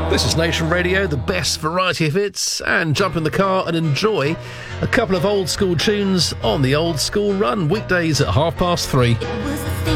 This is Nation Radio, the best variety of hits, and jump in the car and enjoy a couple of old school tunes on the Old School Run, weekdays at 3:30.